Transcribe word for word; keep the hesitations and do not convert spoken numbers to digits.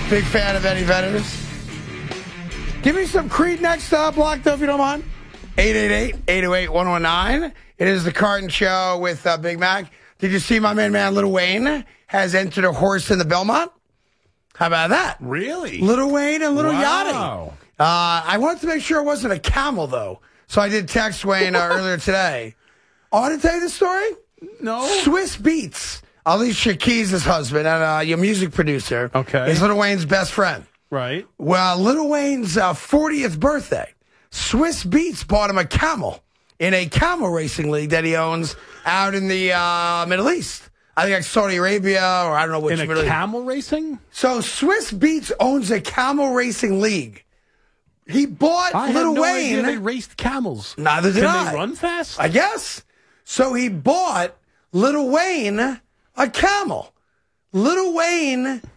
Big fan of Eddie Vedder's. Give me some Creed next uh, block, though, if you don't mind. eight eight eight, eight oh eight, one oh nine. It is the Carton Show with uh, Big Mac. Did you see my main man, Lil Wayne, has entered a horse in the Belmont? How about that? Really? Lil Wayne and Lil Wow. Yachty. Uh, I wanted to make sure it wasn't a camel, though. So I did text Wayne uh, earlier today. I want to tell you the story. No. Swiss Beats, Alicia Keys' husband and uh, your music producer, Okay. is Lil Wayne's best friend. Right. Well, Lil Wayne's uh, fortieth birthday, Swiss Beats bought him a camel in a camel racing league that he owns out in the uh, Middle East. I think like Saudi Arabia or I don't know which. In a Middle camel racing? So Swiss Beats owns a camel racing league. He bought I Lil had no Wayne. idea they raced camels. Neither did Can I. they run fast? I guess. So he bought Lil Wayne a camel. Lil Wayne